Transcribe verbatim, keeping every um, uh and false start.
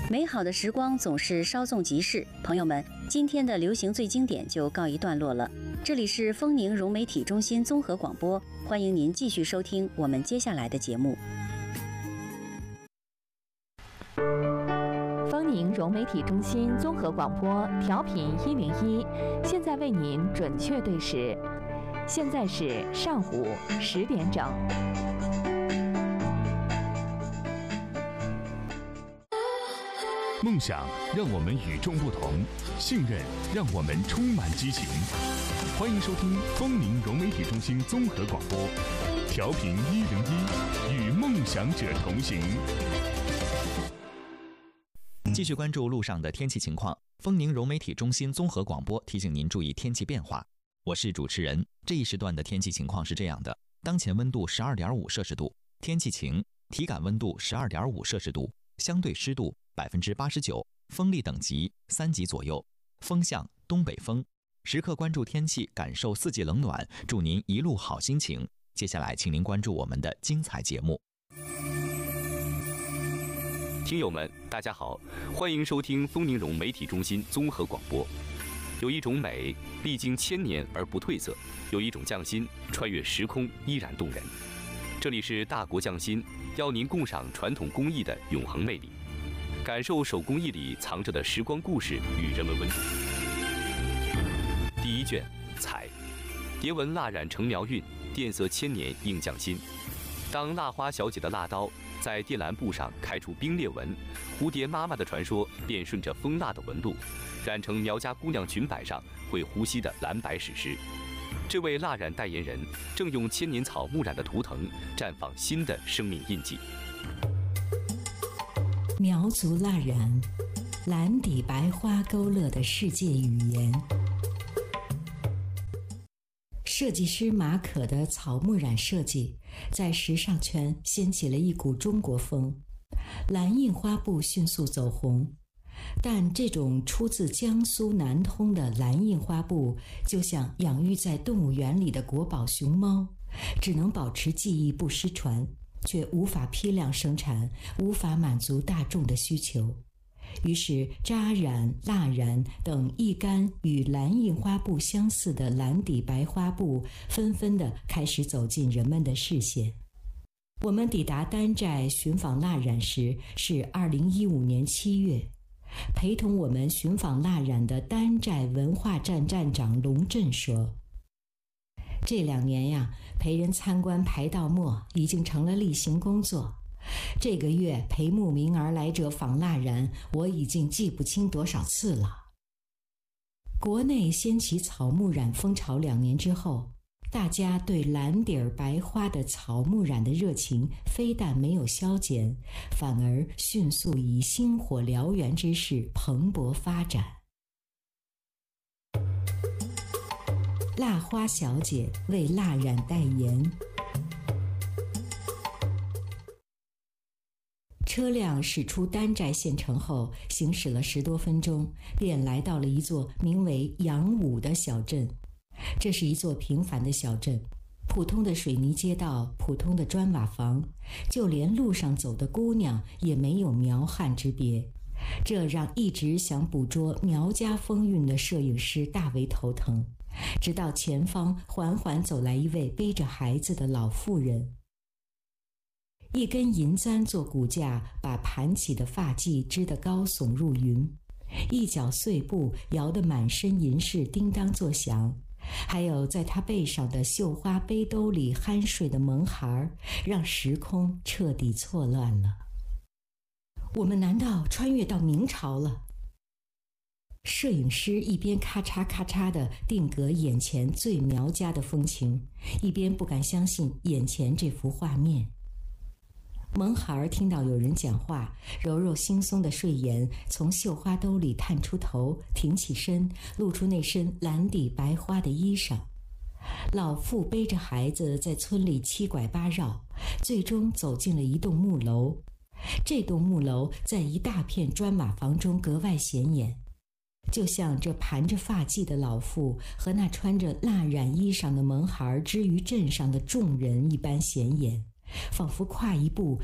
美好的时光总是稍纵即逝，朋友们，今天的流行最经典就告一段落了。这里是丰宁融媒体中心综合广播，欢迎您继续收听我们接下来的节目。 丰宁融媒体中心综合广播调频一零一，现在为您准确对时，现在是上午十点整。 梦想让我们与众不同，信任让我们充满激情。欢迎收听丰宁融媒体中心综合广播，调频一零一，与梦想者同行。 继续关注路上的天气情况。丰宁融媒体中心综合广播提醒您注意天气变化。我是主持人。这一时段的天气情况是这样的：当前温度十二点五摄氏度，天气晴，体感温度十二点五摄氏度，相对湿度百分之八十九，风力等级三级左右，风向东北风。时刻关注天气，感受四季冷暖，祝您一路好心情。接下来，请您关注我们的精彩节目。 听友们，大家好，欢迎收听丰宁融媒体中心综合广播。有一种美，历经千年而不褪色；有一种匠心，穿越时空依然动人。这里是大国匠心，邀您共赏传统工艺的永恒魅力，感受手工艺里藏着的时光故事与人文温度。第一卷，彩，蝶纹蜡染成描韵，电色千年映匠心。当蜡花小姐的蜡刀在靛蓝布上开出冰裂纹，蝴蝶妈妈的传说便顺着蜂蜡的纹路，染成苗家姑娘裙摆上会呼吸的蓝白史诗。这位蜡染代言人正用千年草木染的图腾绽放新的生命印记。 苗族蜡染，蓝底白花勾勒的世界语言。设计师马可的草木染设计在时尚圈掀起了一股中国风，蓝印花布迅速走红。但这种出自江苏南通的蓝印花布，就像养育在动物园里的国宝熊猫，只能保持技艺不失传，却无法批量生产，无法满足大众的需求。于是扎染、蜡染等一干与蓝印花布相似的蓝底白花布纷纷地开始走进人们的视线。我们抵达丹寨寻访蜡染时是二零一五年七月，陪同我们寻访蜡染的丹寨文化站站长龙震说，这两年呀，陪人参观排到末已经成了例行工作。这个月陪慕名而来者访蜡染，我已经记不清多少次了。国内掀起草木染风潮两年之后，大家对蓝底儿白花的草木染的热情非但没有消减，反而迅速以星火燎原之势蓬勃发展。蜡花小姐为蜡染代言。车辆驶出丹寨县城后，行驶了十多分钟，便来到了一座名为杨武的小镇。这是一座平凡的小镇，普通的水泥街道，普通的砖瓦房，就连路上走的姑娘也没有苗汉之别。这让一直想捕捉苗家风韵的摄影师大为头疼。直到前方缓缓走来一位背着孩子的老妇人，一根银簪做骨架，把盘起的发髻支得高耸入云，一角碎布摇得满身银饰叮当作响，还有在她背上的绣花背兜里酣睡的萌孩，让时空彻底错乱了。我们难道穿越到明朝了？摄影师一边咔嚓咔嚓地定格眼前最苗家的风情，一边不敢相信眼前这幅画面。萌孩听到有人讲话，揉揉惺忪的睡眼，从绣花兜里探出头，挺起身，露出那身蓝底白花的衣裳。老妇背着孩子在村里七拐八绕，最终走进了一栋木楼。这栋木楼在一大片砖瓦房中格外显眼，就像这盘着发髻的老妇和那穿着蜡染衣裳的萌孩之于镇上的众人一般显眼，仿佛跨一步